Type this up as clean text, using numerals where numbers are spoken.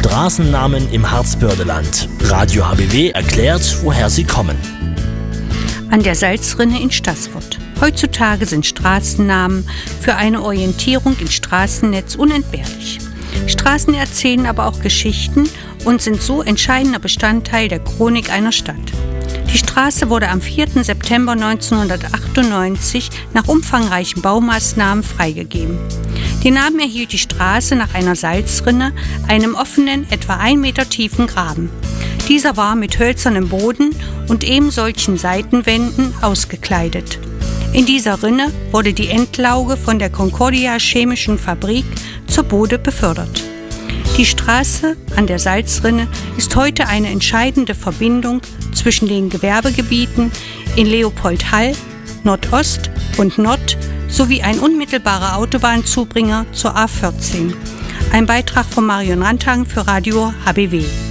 Straßennamen im Harzbördeland. Radio HBW erklärt, woher sie kommen. An der Salzrinne in Staßfurt. Heutzutage sind Straßennamen für eine Orientierung im Straßennetz unentbehrlich. Straßen erzählen aber auch Geschichten und sind so entscheidender Bestandteil der Chronik einer Stadt. Die Straße wurde am 4. September 1998 nach umfangreichen Baumaßnahmen freigegeben. Den Namen erhielt die Straße nach einer Salzrinne, einem offenen, etwa 1 Meter tiefen Graben. Dieser war mit hölzernem Boden und ebensolchen Seitenwänden ausgekleidet. In dieser Rinne wurde die Endlauge von der Concordia Chemischen Fabrik zur Bode befördert. Die Straße an der Salzrinne ist heute eine entscheidende Verbindung zwischen den Gewerbegebieten in Leopoldhall, Nordost und Nord sowie ein unmittelbarer Autobahnzubringer zur A14. Ein Beitrag von Marion Rantang für Radio HBW.